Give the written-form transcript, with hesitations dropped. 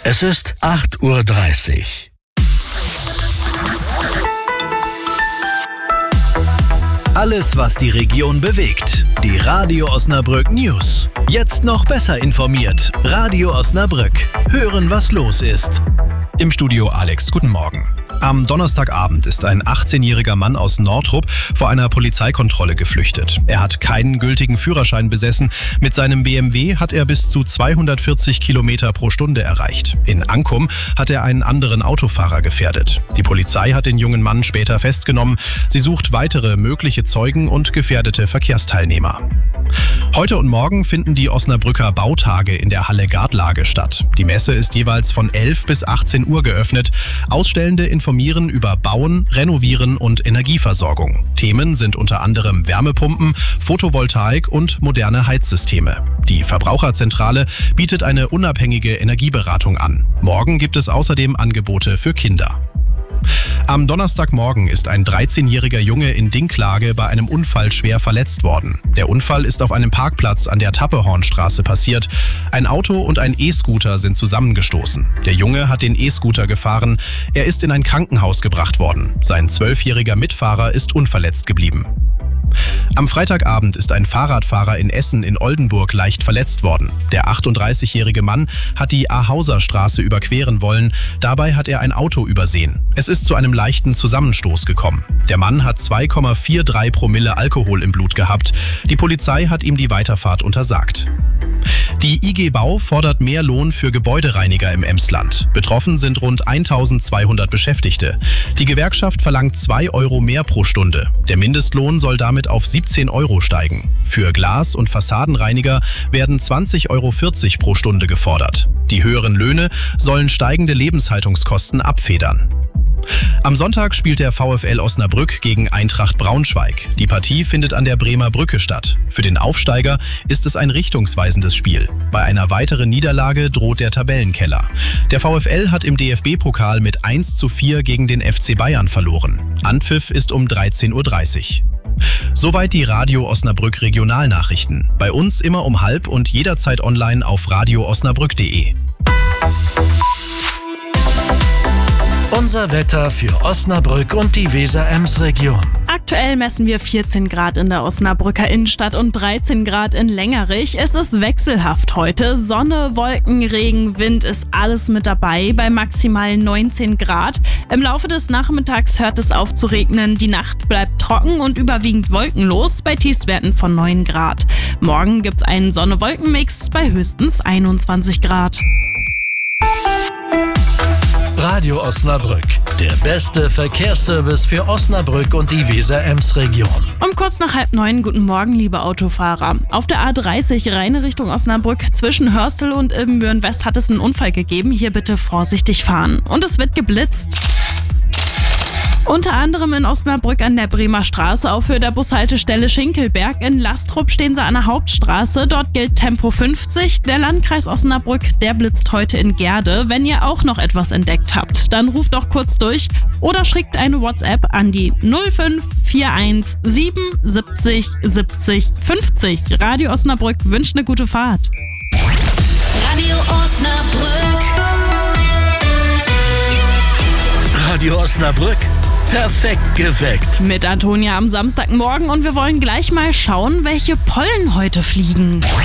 Es ist 8:30 Uhr. Alles, was die Region bewegt. Die Radio Osnabrück News. Jetzt noch besser informiert. Radio Osnabrück. Hören, was los ist. Im Studio Alex, guten Morgen. Am Donnerstagabend ist ein 18-jähriger Mann aus Nordrup vor einer Polizeikontrolle geflüchtet. Er hat keinen gültigen Führerschein besessen. Mit seinem BMW hat er bis zu 240 Kilometer pro Stunde erreicht. In Ankum hat er einen anderen Autofahrer gefährdet. Die Polizei hat den jungen Mann später festgenommen. Sie sucht weitere mögliche Zeugen und gefährdete Verkehrsteilnehmer. Heute und morgen finden die Osnabrücker Bautage in der Halle Gartlage statt. Die Messe ist jeweils von 11 bis 18 Uhr geöffnet. Ausstellende informieren über Bauen, Renovieren und Energieversorgung. Themen sind unter anderem Wärmepumpen, Photovoltaik und moderne Heizsysteme. Die Verbraucherzentrale bietet eine unabhängige Energieberatung an. Morgen gibt es außerdem Angebote für Kinder. Am Donnerstagmorgen ist ein 13-jähriger Junge in Dinklage bei einem Unfall schwer verletzt worden. Der Unfall ist auf einem Parkplatz an der Tappehornstraße passiert. Ein Auto und ein E-Scooter sind zusammengestoßen. Der Junge hat den E-Scooter gefahren. Er ist in ein Krankenhaus gebracht worden. Sein 12-jähriger Mitfahrer ist unverletzt geblieben. Am Freitagabend ist ein Fahrradfahrer in Essen in Oldenburg leicht verletzt worden. Der 38-jährige Mann hat die Ahauser-Straße überqueren wollen. Dabei hat er ein Auto übersehen. Es ist zu einem leichten Zusammenstoß gekommen. Der Mann hat 2,43 Promille Alkohol im Blut gehabt. Die Polizei hat ihm die Weiterfahrt untersagt. Die IG Bau fordert mehr Lohn für Gebäudereiniger im Emsland. Betroffen sind rund 1200 Beschäftigte. Die Gewerkschaft verlangt 2 Euro mehr pro Stunde. Der Mindestlohn soll damit auf 17 Euro steigen. Für Glas- und Fassadenreiniger werden 20,40 Euro pro Stunde gefordert. Die höheren Löhne sollen steigende Lebenshaltungskosten abfedern. Am Sonntag spielt der VfL Osnabrück gegen Eintracht Braunschweig. Die Partie findet an der Bremer Brücke statt. Für den Aufsteiger ist es ein richtungsweisendes Spiel. Bei einer weiteren Niederlage droht der Tabellenkeller. Der VfL hat im DFB-Pokal mit 1:4 gegen den FC Bayern verloren. Anpfiff ist um 13:30 Uhr. Soweit die Radio Osnabrück Regionalnachrichten. Bei uns immer um 12:30 und jederzeit online auf radioosnabrück.de. Unser Wetter für Osnabrück und die Weser-Ems-Region. Aktuell messen wir 14 Grad in der Osnabrücker Innenstadt und 13 Grad in Lengerich. Es ist wechselhaft heute. Sonne, Wolken, Regen, Wind ist alles mit dabei bei maximal 19 Grad. Im Laufe des Nachmittags hört es auf zu regnen. Die Nacht bleibt trocken und überwiegend wolkenlos bei Tiefstwerten von 9 Grad. Morgen gibt es einen Sonne-Wolken-Mix bei höchstens 21 Grad. Radio Osnabrück, der beste Verkehrsservice für Osnabrück und die Weser-Ems-Region. Um kurz nach 8:30, guten Morgen, liebe Autofahrer. Auf der A30 Rheine Richtung Osnabrück zwischen Hörstel und Ibbenbüren-West hat es einen Unfall gegeben. Hier bitte vorsichtig fahren. Und es wird geblitzt. Unter anderem in Osnabrück an der Bremer Straße, auf Höhe der Bushaltestelle Schinkelberg. In Lastrup stehen sie an der Hauptstraße. Dort gilt Tempo 50. Der Landkreis Osnabrück, der blitzt heute in Gerde. Wenn ihr auch noch etwas entdeckt habt, dann ruft doch kurz durch oder schickt eine WhatsApp an die 0541 77 70 50. Radio Osnabrück wünscht eine gute Fahrt. Radio Osnabrück. Radio Osnabrück, perfekt geweckt. Mit Antonia am Samstagmorgen und wir wollen gleich mal schauen, welche Pollen heute fliegen.